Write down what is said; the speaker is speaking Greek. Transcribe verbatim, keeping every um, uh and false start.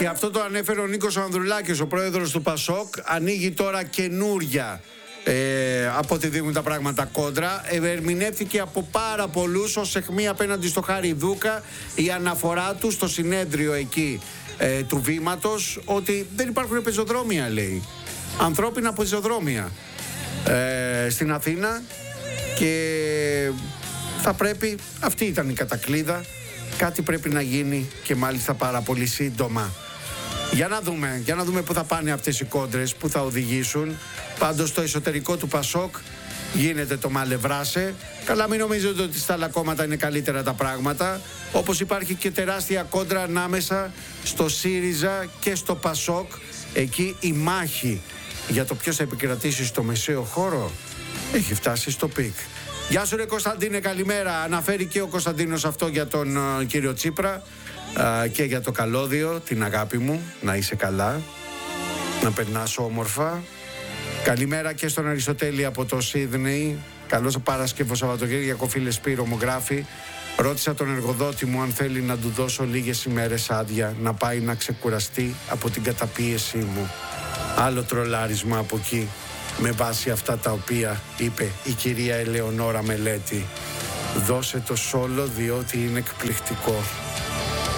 Και αυτό το ανέφερε ο Νίκος Ανδρουλάκης, ο πρόεδρος του Πασόκ. Ανοίγει τώρα καινούρια, ε, από ό,τι δείχνουν τα πράγματα, κόντρα. Ε, ερμηνεύτηκε από πάρα πολλούς ως αιχμή απέναντι στο Χάρη Δούκα η αναφορά του στο συνέδριο εκεί ε, του βήματος, ότι δεν υπάρχουν πεζοδρόμια, λέει. Ανθρώπινα πεζοδρόμια ε, στην Αθήνα, και θα πρέπει, αυτή ήταν η κατακλείδα, κάτι πρέπει να γίνει, και μάλιστα πάρα πολύ σύντομα. Για να δούμε, για να δούμε πού θα πάνε αυτές οι κόντρες, πού θα οδηγήσουν. Πάντως στο εσωτερικό του Πασόκ γίνεται το μαλευράσε. Καλά, μην νομίζετε ότι στα άλλα κόμματα είναι καλύτερα τα πράγματα. Όπως υπάρχει και τεράστια κόντρα ανάμεσα στο ΣΥΡΙΖΑ και στο Πασόκ. Εκεί η μάχη για το ποιος θα επικρατήσει στο μεσαίο χώρο έχει φτάσει στο πικ. Γεια σου ρε Κωνσταντίνε, καλημέρα. Αναφέρει και ο Κωνσταντίνος αυτό για τον uh, κύριο Τσίπρα uh, και για το καλώδιο, την αγάπη μου, να είσαι καλά, να περνάς όμορφα. Καλημέρα και στον Αριστοτέλη από το Σίδνεϊ. Καλώς Παρασκευό Σαββατοκύριακο, φίλε Σπύρο, μου γράφει. Ρώτησα τον εργοδότη μου αν θέλει να του δώσω λίγες ημέρες άδεια, να πάει να ξεκουραστεί από την καταπίεσή μου. Άλλο τρολάρισμα από εκεί, με βάση αυτά τα οποία είπε η κυρία Ελεονόρα Μελέτη. Δώσε το σόλο διότι είναι εκπληκτικό.